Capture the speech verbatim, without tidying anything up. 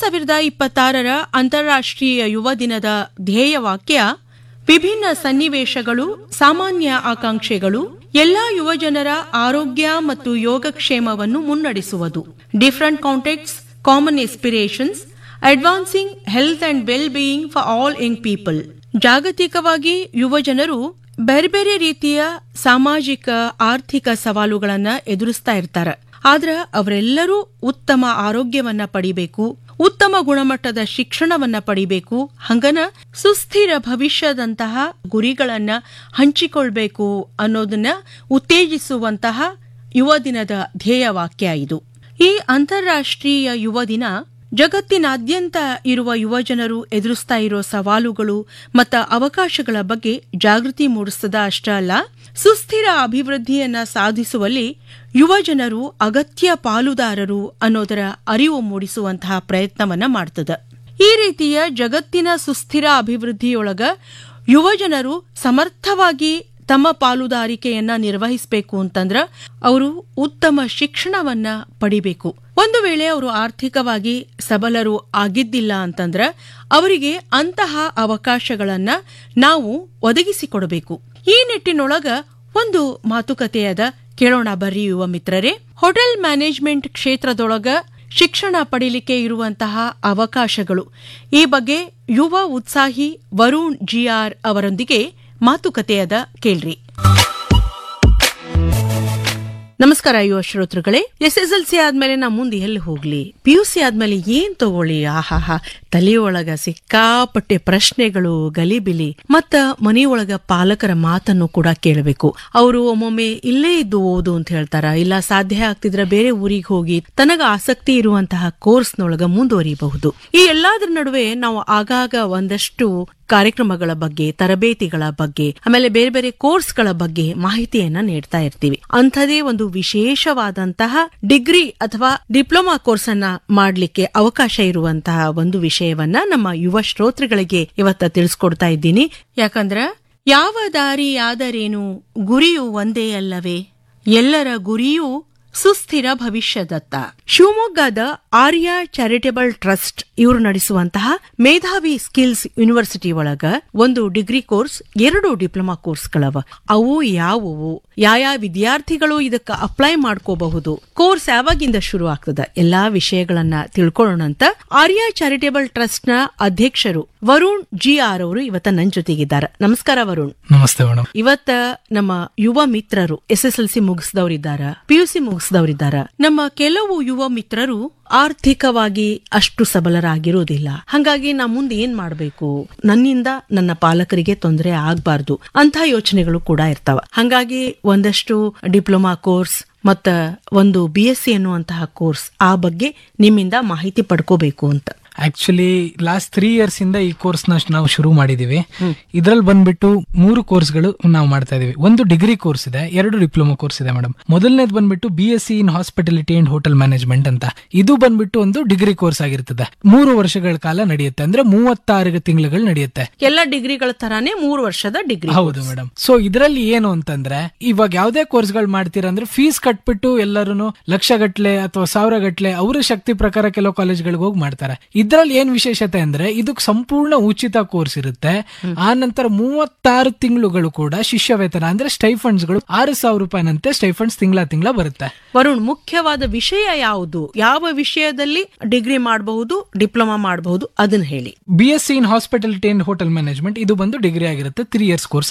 ಸಾವಿರದ ಇಪ್ಪತ್ತಾರರ ಅಂತಾರಾಷ್ಟ್ರೀಯ ಯುವ ದಿನದ ಧ್ಯೇಯವಾಕ್ಯ ವಿಭಿನ್ನ ಸನ್ನಿವೇಶಗಳು, ಸಾಮಾನ್ಯ ಆಕಾಂಕ್ಷೆಗಳು, ಎಲ್ಲಾ ಯುವಜನರ ಆರೋಗ್ಯ ಮತ್ತು ಯೋಗಕ್ಷೇಮವನ್ನು ಮುನ್ನಡೆಸುವುದು. Different contacts, common ಎಸ್ಪಿರೇಷನ್ಸ್, advancing health and well being for all Young people. ಜಾಗತಿಕವಾಗಿ ಯುವಜನರು ಬೇರೆ ಬೇರೆ ರೀತಿಯ ಸಾಮಾಜಿಕ ಆರ್ಥಿಕ ಸವಾಲುಗಳನ್ನ ಎದುರಿಸ್ತಾ ಇರ್ತಾರೆ. ಆದ್ರೆ ಅವರೆಲ್ಲರೂ ಉತ್ತಮ ಆರೋಗ್ಯವನ್ನ ಪಡಿಬೇಕು, ಉತ್ತಮ ಗುಣಮಟ್ಟದ ಶಿಕ್ಷಣವನ್ನ ಪಡಿಬೇಕು, ಹಂಗನ ಸುಸ್ಥಿರ ಭವಿಷ್ಯದಂತಹ ಗುರಿಗಳನ್ನ ಹಂಚಿಕೊಳ್ಬೇಕು ಅನ್ನೋದನ್ನ ಉತ್ತೇಜಿಸುವಂತಹ ಯುವ ದಿನದ ಧ್ಯೇಯವಾಕ್ಯ ಇದು. ಈ ಅಂತಾರಾಷ್ಟ್ರೀಯ ಯುವ ದಿನ ಜಗತ್ತಿನಾದ್ಯಂತ ಇರುವ ಯುವಜನರು ಎದುರಿಸ್ತಾ ಇರೋ ಸವಾಲುಗಳು ಮತ್ತು ಅವಕಾಶಗಳ ಬಗ್ಗೆ ಜಾಗೃತಿ ಮೂಡಿಸದ ಅಷ್ಟೇ ಅಲ್ಲ, ಸುಸ್ಥಿರ ಅಭಿವೃದ್ಧಿಯನ್ನ ಸಾಧಿಸುವಲ್ಲಿ ಯುವಜನರು ಅಗತ್ಯ ಪಾಲುದಾರರು ಅನ್ನೋದರ ಅರಿವು ಮೂಡಿಸುವಂತಹ ಪ್ರಯತ್ನವನ್ನ ಮಾಡ್ತದೆ. ಈ ರೀತಿಯ ಜಗತ್ತಿನ ಸುಸ್ಥಿರ ಅಭಿವೃದ್ಧಿಯೊಳಗ ಯುವಜನರು ಸಮರ್ಥವಾಗಿ ತಮ್ಮ ಪಾಲುದಾರಿಕೆಯನ್ನ ನಿರ್ವಹಿಸಬೇಕು ಅಂತಂದ್ರ ಅವರು ಉತ್ತಮ ಶಿಕ್ಷಣವನ್ನ ಪಡಿಬೇಕು. ಒಂದು ವೇಳೆ ಅವರು ಆರ್ಥಿಕವಾಗಿ ಸಬಲರು ಆಗಿದ್ದಿಲ್ಲ ಅಂತಂದ್ರ ಅವರಿಗೆ ಅಂತಹ ಅವಕಾಶಗಳನ್ನ ನಾವು ಒದಗಿಸಿಕೊಡಬೇಕು. ಈ ನಿಟ್ಟಿನೊಳಗ ಒಂದು ಮಾತುಕತೆಯದ ಕೇಳೋಣ ಬರ್ರಿ ಯುವ ಮಿತ್ರರೇ. ಹೋಟೆಲ್ ಮ್ಯಾನೇಜ್ಮೆಂಟ್ ಕ್ಷೇತ್ರದೊಳಗ ಶಿಕ್ಷಣ ಪಡಿಲಿಕ್ಕೆ ಇರುವಂತಹ ಅವಕಾಶಗಳು, ಈ ಬಗ್ಗೆ ಯುವ ಉತ್ಸಾಹಿ ವರುಣ್ ಜಿಆರ್ ಅವರೊಂದಿಗೆ ಮಾತುಕತೆಯದ ಕೇಳ್ರಿ. ನಮಸ್ಕಾರ ಯುವ ಶ್ರೋತೃಗಳೇ. ಎಸ್ ಎಸ್ ಎಲ್ ಸಿ ಆದ್ಮೇಲೆ ನಾ ಮುಂದೆ ಎಲ್ಲಿ ಹೋಗ್ಲಿ, ಪಿ ಯು ಸಿ ಆದ್ಮೇಲೆ ಏನ್ ತಗೊಳ್ಳಿ, ಆಹಾಹಾ ತಲೆಯೊಳಗ ಸಿಕ್ಕಾಪಟ್ಟೆ ಪ್ರಶ್ನೆಗಳು, ಗಲಿಬಿಲಿ. ಮತ್ತ ಮನೆಯೊಳಗ ಪಾಲಕರ ಮಾತನ್ನು ಕೂಡ ಕೇಳಬೇಕು. ಅವರು ಒಮ್ಮೊಮ್ಮೆ ಇಲ್ಲೇ ಇದ್ದು ಓದು ಅಂತ ಹೇಳ್ತಾರ, ಇಲ್ಲ ಸಾಧ್ಯ ಆಗ್ತಿದ್ರೆ ಬೇರೆ ಊರಿಗೆ ಹೋಗಿ ತನಗ ಆಸಕ್ತಿ ಇರುವಂತಹ ಕೋರ್ಸ್ನೊಳಗ ಮುಂದುವರಿಯಬಹುದು. ಈ ಎಲ್ಲಾದ್ರ ನಡುವೆ ನಾವು ಆಗಾಗ ಒಂದಷ್ಟು ಕಾರ್ಯಕ್ರಮಗಳ ಬಗ್ಗೆ, ತರಬೇತಿಗಳ ಬಗ್ಗೆ, ಆಮೇಲೆ ಬೇರೆ ಬೇರೆ ಕೋರ್ಸ್ಗಳ ಬಗ್ಗೆ ಮಾಹಿತಿಯನ್ನ ನೀಡ್ತಾ ಇರ್ತೀವಿ. ಅಂಥದೇ ಒಂದು ವಿಶೇಷವಾದಂತಹ ಡಿಗ್ರಿ ಅಥವಾ ಡಿಪ್ಲೊಮಾ ಕೋರ್ಸ್ ಅನ್ನ ಮಾಡ್ಲಿಕ್ಕೆ ಅವಕಾಶ ಇರುವಂತಹ ಒಂದು ವಿಷಯವನ್ನ ನಮ್ಮ ಯುವ ಶ್ರೋತೃಗಳಿಗೆ ಇವತ್ತ ತಿಳಿಸ್ಕೊಡ್ತಾ ಇದ್ದೀನಿ. ಯಾಕಂದ್ರ ಯಾವ ದಾರಿಯಾದರೇನು ಗುರಿಯು ಒಂದೇ ಅಲ್ಲವೇ, ಎಲ್ಲರ ಗುರಿಯೂ ಸುಸ್ಥಿರ ಭವಿಷ್ಯದತ್ತ. ಶಿವಮೊಗ್ಗದ ಆರ್ಯ ಚಾರಿಟೇಬಲ್ ಟ್ರಸ್ಟ್ ಇವರು ನಡೆಸುವಂತಹ ಮೇಧಾವಿ ಸ್ಕಿಲ್ಸ್ ಯೂನಿವರ್ಸಿಟಿ ಒಳಗ ಒಂದು ಡಿಗ್ರಿ ಕೋರ್ಸ್, ಎರಡು ಡಿಪ್ಲೊಮಾ ಕೋರ್ಸ್ಗಳವ. ಅವು ಯಾವುವು, ಯಾವ ವಿದ್ಯಾರ್ಥಿಗಳು ಇದಕ್ಕ ಅಪ್ಲೈ ಮಾಡ್ಕೋಬಹುದು, ಕೋರ್ಸ್ ಯಾವಾಗಿಂದ ಶುರು ಆಗ್ತದ, ಎಲ್ಲಾ ವಿಷಯಗಳನ್ನ ತಿಳ್ಕೊಳ್ಳೋಣಂತ ಆರ್ಯ ಚಾರಿಟೇಬಲ್ ಟ್ರಸ್ಟ್ ನ ಅಧ್ಯಕ್ಷರು ವರುಣ್ ಜಿ ಆರ್ ಅವರು ಇವತ್ತ ನನ್ ಜೊತೆಗಿದ್ದಾರೆ. ನಮಸ್ಕಾರ ವರುಣ್. ನಮಸ್ತೆ ಮೇಡಮ್. ಇವತ್ತ ನಮ್ಮ ಯುವ ಮಿತ್ರರು S S L C ಮುಗಿಸಿದವರಿದ್ದಾರ, P U C ಮುಗಿಸಿದವರಿದ್ದಾರ. ನಮ್ಮ ಕೆಲವು ಯುವ ಮಿತ್ರರು ಆರ್ಥಿಕವಾಗಿ ಅಷ್ಟು ಸಬಲರಾಗಿರೋದಿಲ್ಲ. ಹಂಗಾಗಿ ನಾ ಮುಂದೆ ಏನ್ ಮಾಡ್ಬೇಕು, ನನ್ನಿಂದ ನನ್ನ ಪಾಲಕರಿಗೆ ತೊಂದರೆ ಆಗ್ಬಾರ್ದು ಅಂತ ಯೋಚನೆಗಳು ಕೂಡ ಇರ್ತಾವ. ಹಂಗಾಗಿ ಒಂದಷ್ಟು ಡಿಪ್ಲೊಮಾ ಕೋರ್ಸ್ ಮತ್ತ ಒಂದು ಬಿ ಎಸ್ ಸಿ ಅನ್ನುವಂತಹ ಕೋರ್ಸ್, ಆ ಬಗ್ಗೆ ನಿಮ್ಮಿಂದ ಮಾಹಿತಿ ಪಡ್ಕೋಬೇಕು ಅಂತ. ಆಕ್ಚುಲಿ ಲಾಸ್ಟ್ ತ್ರೀ ಇಯರ್ಸ್ ಇಂದ ಈ ಕೋರ್ಸ್ ನ ನಾವು ಶುರು ಮಾಡಿದೀವಿ. ಇದ್ರಲ್ಲಿ ಬಂದ್ಬಿಟ್ಟು ಮೂರು ಕೋರ್ಸ್ಗಳು ನಾವು ಮಾಡ್ತಾ ಇದೀವಿ. ಒಂದು ಡಿಗ್ರಿ ಕೋರ್ಸ್ ಇದೆ, ಎರಡು ಡಿಪ್ಲೊಮಾ ಕೋರ್ಸ್ ಇದೆ ಮೇಡಮ್. ಮೊದಲನೇದು ಬಂದ್ಬಿಟ್ಟು B S C in hospitality and hotel management ಅಂತ. ಇದು ಬಂದ್ಬಿಟ್ಟು ಒಂದು ಡಿಗ್ರಿ ಕೋರ್ಸ್ ಆಗಿರ್ತದೆ. ಮೂರು ವರ್ಷಗಳ ಕಾಲ ನಡೆಯುತ್ತೆ, ಅಂದ್ರೆ ಮೂವತ್ತಾರು ತಿಂಗಳು ನಡೆಯುತ್ತೆ. ಎಲ್ಲ ಡಿಗ್ರಿಗಳ ತರಾನೇ ಮೂರು ವರ್ಷದ ಡಿಗ್ರಿ. ಹೌದು ಮೇಡಮ್. ಸೊ ಇದರಲ್ಲಿ ಏನು ಅಂತಂದ್ರೆ, ಇವಾಗ ಯಾವ್ದೇ ಕೋರ್ಸ್ ಗಳು ಮಾಡ್ತೀರಾ ಅಂದ್ರೆ ಫೀಸ್ ಕಟ್ಬಿಟ್ಟು ಎಲ್ಲರೂ ಲಕ್ಷ ಗಟ್ಲೆ ಅಥವಾ ಸಾವಿರ ಗಟ್ಲೆ ಅವರ ಶಕ್ತಿ ಪ್ರಕಾರ ಕೆಲವು ಕಾಲೇಜ್ಗಳಿಗೆ ಹೋಗಿ ಮಾಡ್ತಾರೆ. ಇದ್ರಲ್ಲಿ ಏನ್ ವಿಶೇಷತೆ ಅಂದ್ರೆ ಇದಕ್ಕೆ ಸಂಪೂರ್ಣ ಉಚಿತ ಕೋರ್ಸ್ ಇರುತ್ತೆ. ಆ ನಂತರ ಮೂವತ್ತಾರು ತಿಂಗಳುಗಳು ಕೂಡ ಶಿಷ್ಯ ವೇತನ ಅಂದ್ರೆ ಸ್ಟೈಫಂಡ್ಸ್ ಗಳು ಆರು ಸಾವಿರ ರೂಪಾಯಿನಂತೆ ಸ್ಟೈಫಂಡ್ಸ್ ತಿಂಗಳ ತಿಂಗಳ ಬರುತ್ತೆ. ವರುಣ್, ಮುಖ್ಯವಾದ ವಿಷಯ ಯಾವುದು, ಯಾವ ವಿಷಯದಲ್ಲಿ ಡಿಗ್ರಿ ಮಾಡಬಹುದು, ಡಿಪ್ಲೊಮಾ ಮಾಡಬಹುದು, ಅದನ್ನ ಹೇಳಿ. B S C in hospitality and hotel management ಇದು ಬಂದು ಡಿಗ್ರಿ ಆಗಿರುತ್ತೆ, ತ್ರೀ ಇಯರ್ಸ್ ಕೋರ್ಸ್